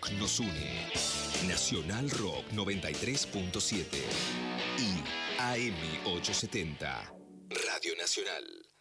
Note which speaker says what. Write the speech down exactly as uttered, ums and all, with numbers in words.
Speaker 1: rock nos une. Nacional Rock noventa y tres punto siete y A M ochocientos setenta. Radio Nacional.